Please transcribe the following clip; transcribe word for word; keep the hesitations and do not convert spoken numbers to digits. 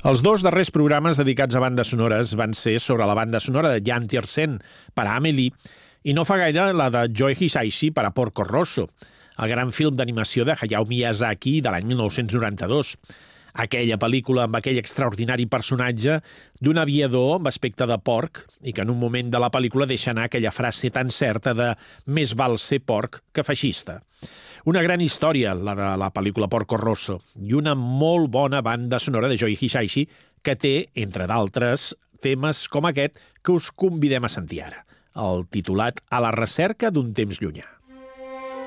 Els dos darrers programes dedicats a bandes sonores van ser sobre la banda sonora de Jan Tiersen per a Amélie i no fa gaire la de Joe Hisaishi per a Porco Rosso, el gran film d'animació de Hayao Miyazaki de l'any mil nou-cents noranta-dos. Aquella pel·lícula amb aquell extraordinari personatge d'un aviador amb aspecte de porc i que en un moment de la pel·lícula deixa anar aquella frase tan certa de «més val ser porc que feixista». Una gran història, la de la pel·lícula Porco Rosso, i una molt bona banda sonora de Joe Hisaishi que té, entre d'altres, temes com aquest que us convidem a sentir ara, el titulat A la recerca d'un temps llunyà.